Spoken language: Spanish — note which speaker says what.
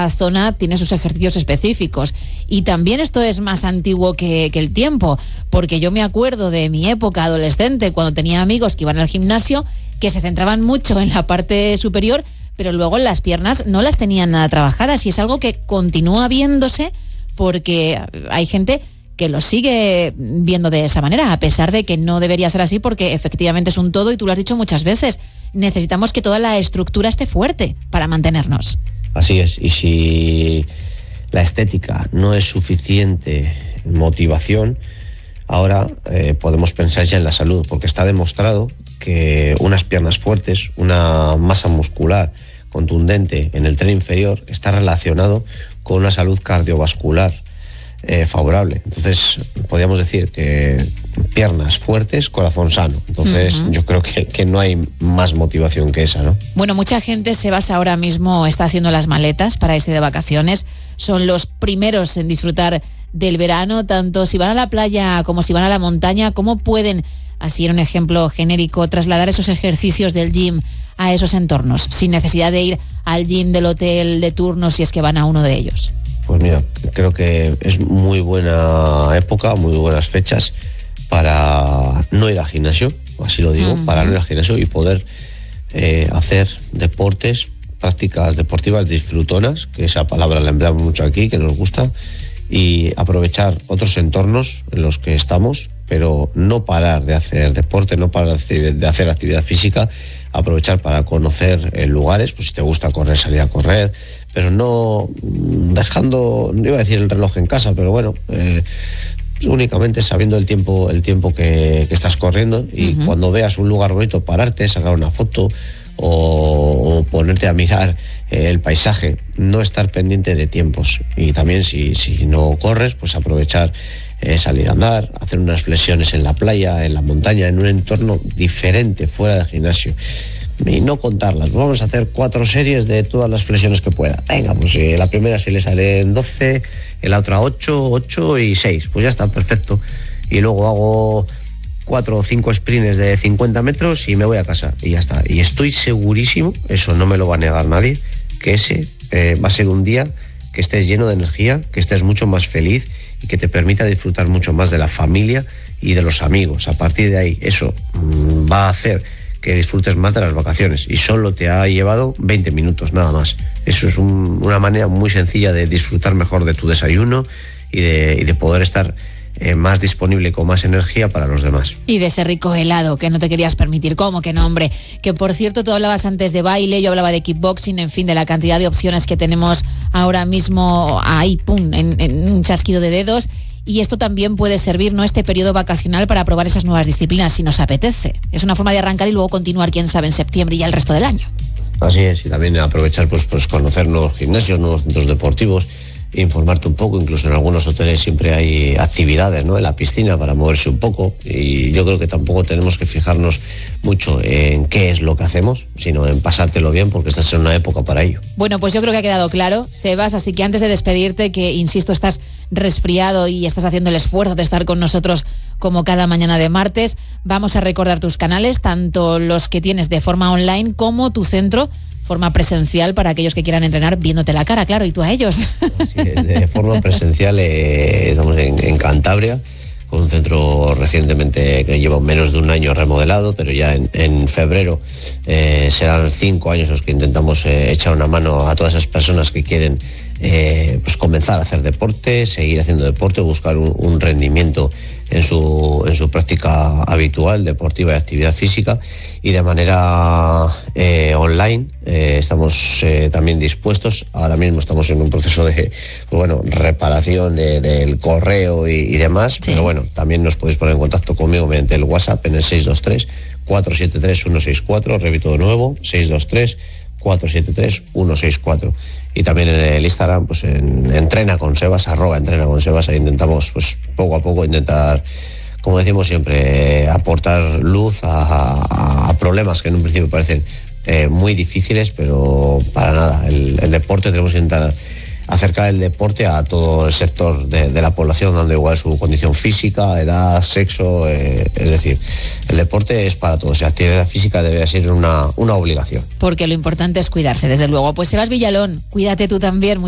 Speaker 1: zona tiene sus ejercicios específicos. Y también esto es más antiguo que el tiempo, porque yo me acuerdo de mi época adolescente, cuando tenía amigos que iban al gimnasio, que se centraban mucho en la parte superior, pero luego las piernas no las tenían nada trabajadas, y es algo que continúa viéndose porque hay gente que lo sigue viendo de esa manera, a pesar de que no debería ser así, porque efectivamente es un todo, y tú lo has dicho muchas veces, necesitamos que toda la estructura esté fuerte para mantenernos.
Speaker 2: Así es, y si la estética no es suficiente motivación, ahora podemos pensar ya en la salud, porque está demostrado que unas piernas fuertes, una masa muscular contundente en el tren inferior está relacionado con una salud cardiovascular favorable. Entonces, podríamos decir que piernas fuertes, corazón sano. Entonces, yo creo que no hay más motivación que esa, ¿no?
Speaker 1: Bueno, mucha gente, Sebas, ahora mismo está haciendo las maletas para irse de vacaciones. Son los primeros en disfrutar del verano, tanto si van a la playa como si van a la montaña. ¿Cómo pueden, así en un ejemplo genérico, trasladar esos ejercicios del gym a esos entornos, sin necesidad de ir al gym del hotel de turno si es que van a uno de ellos?
Speaker 2: Pues mira, creo que es muy buena época, muy buenas fechas para no ir al gimnasio, así lo digo, para no ir al gimnasio y poder hacer deportes, prácticas deportivas disfrutonas, que esa palabra la empleamos mucho aquí, que nos gusta, y aprovechar otros entornos en los que estamos, pero no parar de hacer deporte, no parar de hacer actividad física, aprovechar para conocer lugares, pues si te gusta correr, salir a correr, pero no dejando, no iba a decir el reloj en casa, pero bueno, únicamente sabiendo el tiempo que estás corriendo, y cuando veas un lugar bonito, pararte, sacar una foto o ponerte a mirar el paisaje, no estar pendiente de tiempos. Y también si no corres, pues aprovechar, salir a andar, hacer unas flexiones en la playa, en la montaña, en un entorno diferente, fuera del gimnasio. Y no contarlas, vamos a hacer 4 series de todas las flexiones que pueda. Venga, pues la primera se le salen 12, en la otra 8 y 6, pues ya está, perfecto. Y luego hago 4 o 5 sprints de 50 metros y me voy a casa, y ya está. Y estoy segurísimo, eso no me lo va a negar nadie, que ese va a ser un día que estés lleno de energía, que estés mucho más feliz y que te permita disfrutar mucho más de la familia y de los amigos. A partir de ahí, eso va a hacer que disfrutes más de las vacaciones, y solo te ha llevado 20 minutos, nada más. Eso es una manera muy sencilla de disfrutar mejor de tu desayuno y de poder estar más disponible, con más energía para los demás.
Speaker 1: Y de ese rico helado que no te querías permitir. ¿Cómo que no, hombre? Que por cierto, tú hablabas antes de baile, yo hablaba de kickboxing, en fin, de la cantidad de opciones que tenemos ahora mismo ahí, pum, en un chasquido de dedos. Y esto también puede servir, ¿no?, este periodo vacacional, para probar esas nuevas disciplinas si nos apetece. Es una forma de arrancar y luego continuar, quién sabe, en septiembre y ya el resto del año.
Speaker 2: Así es, y también aprovechar pues conocer nuevos gimnasios, nuevos centros deportivos, informarte un poco. Incluso en algunos hoteles siempre hay actividades, ¿no?, en la piscina para moverse un poco, y yo creo que tampoco tenemos que fijarnos mucho en qué es lo que hacemos, sino en pasártelo bien, porque estás en una época para ello.
Speaker 1: Bueno, pues yo creo que ha quedado claro, Sebas, así que antes de despedirte, que insisto, estás resfriado y estás haciendo el esfuerzo de estar con nosotros como cada mañana de martes, vamos a recordar tus canales, tanto los que tienes de forma online como tu centro, forma presencial, para aquellos que quieran entrenar viéndote la cara, claro, y tú a ellos.
Speaker 2: Sí, de forma presencial estamos en Cantabria, con un centro recientemente que lleva menos de un año remodelado, pero ya en febrero serán 5 años los que intentamos echar una mano a todas esas personas que quieren pues comenzar a hacer deporte, seguir haciendo deporte o buscar un rendimiento en su práctica habitual, deportiva y actividad física. Y de manera online estamos también dispuestos. Ahora mismo estamos en un proceso de reparación del correo y demás, sí. Pero bueno, también nos podéis poner en contacto conmigo mediante el WhatsApp en el 623-473-164, repito de nuevo, 623-473-164. Y también en el Instagram, pues en Entrena con Sebas, @Entrena con Sebas. Ahí intentamos, pues poco a poco, intentar, como decimos siempre, aportar luz a problemas que en un principio parecen muy difíciles, pero para nada. El deporte, tenemos que intentar acercar el deporte a todo el sector de la población, dando igual su condición física, edad, sexo, es decir, el deporte es para todos, y la actividad física debe ser una obligación.
Speaker 1: Porque lo importante es cuidarse, desde luego. Pues Sebas Villalón, cuídate tú también.